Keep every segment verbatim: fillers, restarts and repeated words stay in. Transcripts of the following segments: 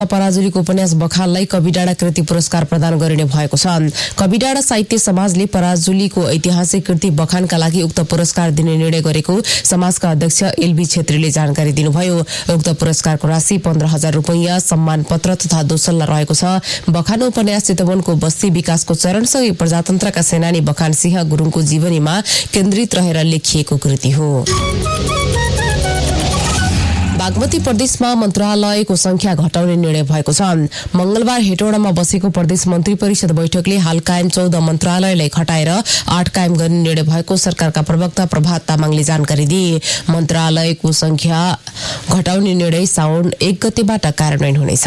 पराजुलीको उपन्यास बखाललाई कविडाँडा कृति पुरस्कार प्रदान गरिने भएको छ। कविडाँडा साहित्य समाजले पराजुलीको ऐतिहासिक कृति बखानका लागि उक्त पुरस्कार दिने निर्णय गरेको समाजका अध्यक्ष एलबी छेत्रीले जानकारी दिनुभयो। उक्त पुरस्कारको राशि पन्ध्र हजार रुपैयाँ, सम्मान पत्र तथा दोसल्ला रहेको छ। बखान उपन्यास चितवनको बस्ती विकासको चरणसँगै प्रजातन्त्रका सेनानी बखान सिंह गुरुङको जीवनीमा केन्द्रित रहेर लेखिएको कृति हो। बागमती प्रदेशमा मन्त्रालयको संख्या घटाउने निर्णय भएको छ। मंगलबार हेटौडामा बसेको प्रदेश मन्त्री परिषद बैठकले हाल कायम चौध मन्त्रालयलाई घटाएर आठ कायम गर्ने निर्णय भएको सरकारका प्रवक्ता प्रभात तामाङले जानकारी दिए। मन्त्रालयको संख्या घटाउने निर्णय साउन एक गतेबाट कार्यान्वयन हुनेछ।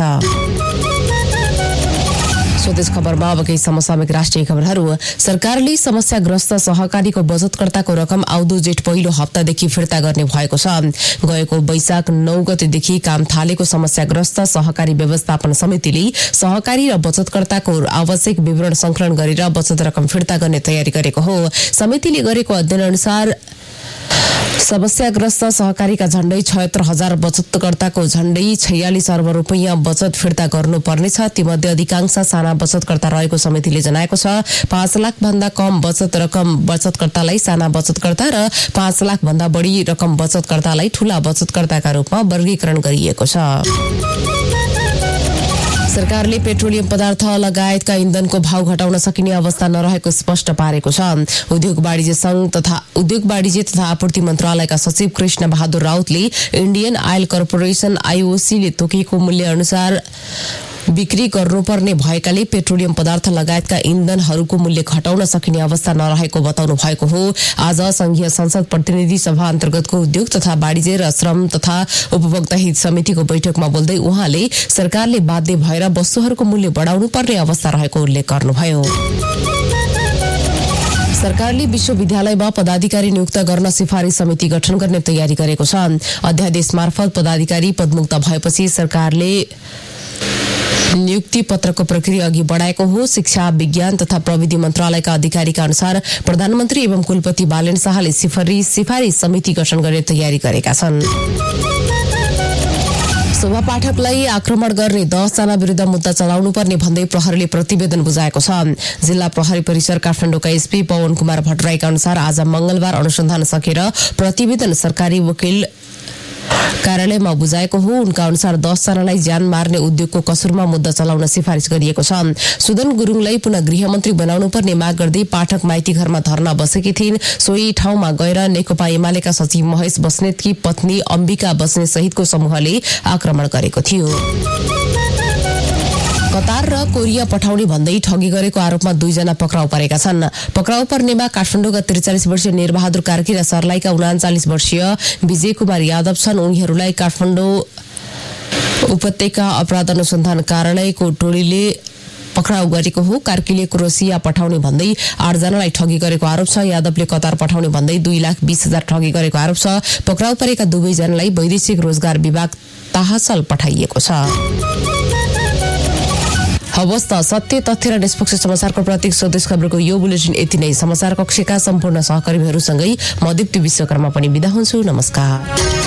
स्वदेश खबरमा अब केही समसामयिक राष्ट्रिय खबरहरू। सरकारले समस्याग्रस्त सहकारीको बचतकर्ताको रकम आउँदो जेठ पहिलो हप्तादेखि फिर्ता गर्ने भएको छ। गएको वैशाख नौ गतेदेखि काम थालेको समस्याग्रस्त सहकारी व्यवस्थापन समितिले सहकारी र बचतकर्ताको आवश्यक विवरण संकलन गरेर बचत रकम फिर्ता गर्ने तयारी गरेको हो। समितिले गरेको अध्ययन अनुसार समस्याग्रस्त सहकारीका झण्डै छयत्तर हजार बचतकर्ताको झण्डै छयालिस अर्ब रुपैयाँ बचत फिर्ता गर्नुपर्नेछ। तीमध्ये अधिकांश साना बचतकर्ता रहेको समितिले जनाएको छ। पाँच लाख भन्दा कम बचत रकम बचतकर्तालाई साना बचतकर्ता र पाँच लाख भन्दा बढी रकम बचतकर्तालाई ठूला बचतकर्ताका रूपमा वर्गीकरण गरिएको छ। सरकारले पेट्रोलियम पदार्थ लगायतका इन्धनको भाव घटाउन सकिने अवस्था नरहेको स्पष्ट पारेको छ। उद्योग वाणिज्य संघ तथा उद्योग वाणिज्य तथा आपूर्ति मन्त्रालयका सचिव कृष्ण बहादुर राउतले इन्डियन आयल कर्पोरेसन आईओसीले तोकेको मूल्य अनुसार बिक्री गर्नुपर्ने भएकाले पेट्रोलियम पदार्थ लगायतका इन्धनहरूको मूल्य घटाउन सकिने अवस्था नरहेको बताउनु भएको हो। आज संघीय संसद प्रतिनिधि सभा अन्तर्गतको उद्योग तथा वाणिज्य र श्रम तथा उपभोक्ता हित समितिको बैठकमा बोल्दै उहाँले सरकारले बाध्य भएर वस्तुहरूको मूल्य बढाउनु पर्ने अवस्था रहेको उल्लेख गर्नुभयो। सरकारले विश्वविद्यालयमा पदाधिकारी नियुक्त गर्न सिफारिस समिति गठन गर्ने तयारी गरेको छ। अध्यादेश मार्फत पदाधिकारी पदमुक्त भएपछि सरकारले नियुक्ति पत्रको प्रक्रिया अघि बढाएको हो। शिक्षा विज्ञान तथा प्रविधि मन्त्रालयका अधिकारीका अनुसार प्रधानमन्त्री एवं कुलपति बालेन शाहले सिफारिस सिफारिस समिति गठन गर्ने तयारी गरेका छन्। शोभा पाठकलाई आक्रमण गर्ने दस जना विरुद्ध मुद्दा चलाउनु पर्ने भन्दै प्रहरीले प्रतिवेदन बुझाएको छ। जिल्ला प्रहरी परिसर काठमाडौँका एसपी पवन कुमार भट्टराईका अनुसार आज मंगलबार अनुसन्धान सकेर प्रतिवेदन सरकारी वकिल कार्यालयमा बुझाएको हो। उनका अनुसार दस जनालाई ज्यान मार्ने उद्योगको कसुरमा मुद्दा चलाउन सिफारिस गरिएको छ। सुदन गुरुङलाई पुनः गृहमन्त्री बनाउनु पर्ने माग गर्दै पाठक माइती घरमा धरना बसेकी थिइन्। सोही ठाउँमा गएर नेकपा एमालेका सचिव महेश बस्नेतकी पत्नी अम्बिका बस्नेत सहितको समूहले आक्रमण गरेको थियो। कतार र कोरिया पठाउने भन्दै ठगी गरेको आरोपमा दुईजना पक्राउ परेका छन्। पक्राउ पर्नेमा काठमाडौँका त्रिचालिस वर्षीय निरबहादुर कार्की र सर्लाहीका उनाचालिस वर्षीय विजय कुमार यादव छन्। उनीहरूलाई काठमाडौँ उपत्यका अपराध अनुसन्धान कार्यालयको टोलीले पक्राउ गरेको हो। कार्कीले क्रोसिया पठाउने भन्दै आठ जनालाई ठगी गरेको आरोप छ। यादवले कतार पठाउने भन्दै दुई लाख बीस हजार ठगी गरेको आरोप छ। पक्राउ परेका दुवैजनालाई वैदेशिक रोजगार विभाग ताहसल पठाइएको छ। हवस् त सत्य तथ्य र निष्पक्ष समाचारको प्रतीक स्वदेश खबरको यो बुलेटिन यति नै। समाचार कक्षका सम्पूर्ण सहकर्मीहरूसँगै म दीप्ति विश्वकर्मा पनि बिदा हुन्छु। नमस्कार।